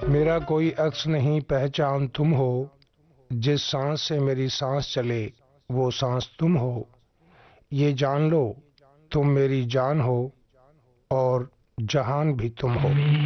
मेरा कोई अक्स नहीं पहचान तुम हो, जिस सांस से मेरी सांस चले वो सांस तुम हो। ये जान लो तुम मेरी जान हो और जहान भी तुम हो।